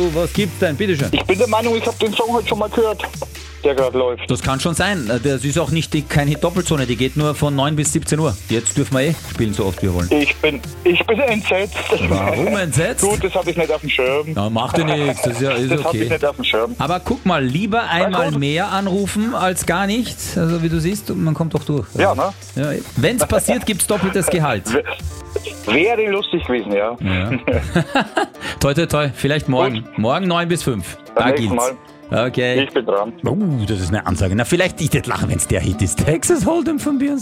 was gibt's denn? Bitteschön. Ich bin der Meinung, ich habe den Song heute schon mal gehört, der gerade läuft. Das kann schon sein. Das ist auch nicht keine Doppelzone, die geht nur von 9 bis 17 Uhr. Jetzt dürfen wir spielen, so oft wir wollen. Ich bin entsetzt. Warum entsetzt? Gut, das habe ich nicht auf dem Schirm. Na, macht ja nichts, das ist Das habe ich okay. nicht auf dem Schirm. Aber guck mal, lieber einmal mehr anrufen als gar nichts. Also wie du siehst, man kommt doch durch. Ja, ne? Ja, wenn es passiert, gibt's doppeltes Gehalt. Wäre lustig gewesen, ja. Ja. Toi, toi, toi. Vielleicht morgen. Gut. Morgen 9 bis 5. Da Beim nächsten gilt's. Okay. Ich bin dran. Das ist eine Ansage. Na, vielleicht ich nicht lachen, wenn es der Hit ist. Texas Hold'em von Beyoncé.